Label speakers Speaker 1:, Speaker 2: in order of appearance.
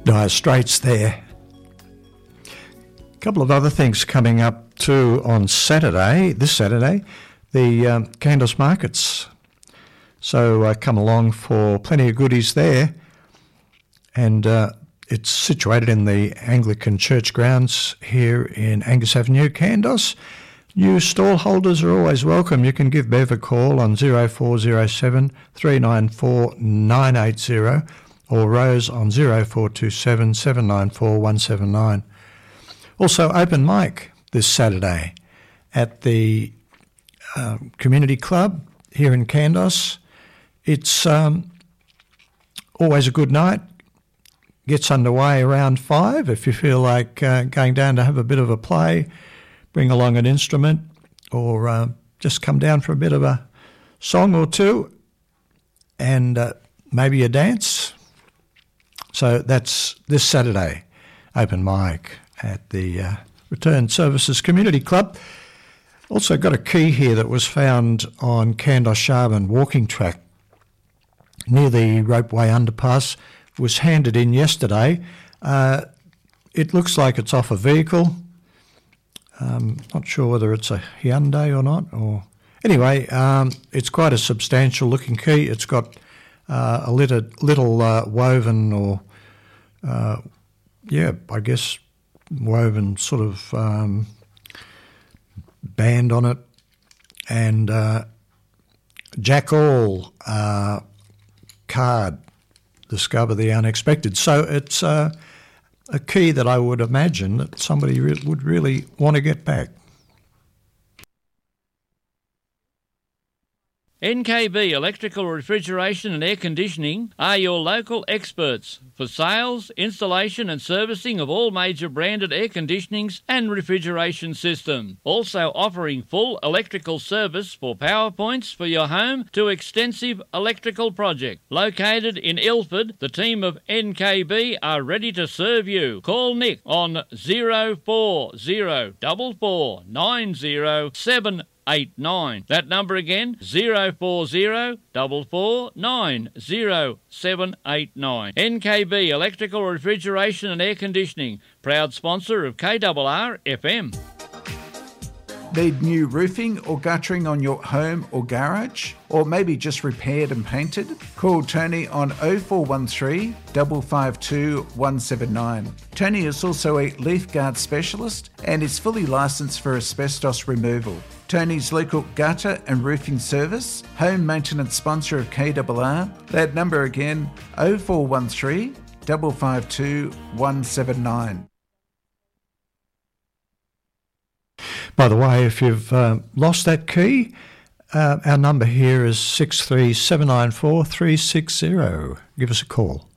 Speaker 1: Dire Straits there. A couple of other things coming up too on this Saturday, the Candles Markets. So come along for plenty of goodies there. And it's situated in the Anglican Church grounds here in Angus Avenue, Candos. New stall holders are always welcome. You can give Bev a call on 0407 394 980 or Rose on 0427 794 179. Also open mic this Saturday at the Community Club here in Candos. It's always a good night. Gets underway around 5. If you feel like going down to have a bit of a play, bring along an instrument or just come down for a bit of a song or two and maybe a dance. So that's this Saturday, open mic at the Return Services Community Club. Also got a key here that was found on Candos-Sharbourne walking track near the Ropeway underpass. Was handed in yesterday. It looks like it's off a vehicle. Not sure whether it's a Hyundai or not. Anyway, it's quite a substantial looking key. It's got a little woven or, I guess woven sort of band on it, and Jack All card. Discover the unexpected. So it's a key that I would imagine that somebody would really want to get back.
Speaker 2: NKB Electrical Refrigeration and Air Conditioning are your local experts for sales, installation and servicing of all major branded air conditionings and refrigeration systems. Also offering full electrical service for power points for your home to extensive electrical project. Located in Ilford, the team of NKB are ready to serve you. Call Nick on 0404490789. That number again, 0404490789. NKB Electrical Refrigeration and Air Conditioning, proud sponsor of KRR FM.
Speaker 3: Need new roofing or guttering on your home or garage? Or maybe just repaired and painted? Call Tony on 0413 552 179. Tony is also a leaf guard specialist and is fully licensed for asbestos removal. Tony's local gutter and roofing service, home maintenance sponsor of KRR. That number again, 0413 552 179.
Speaker 1: By the way, if you've lost that key, our number here is 63794 360. Give us a call.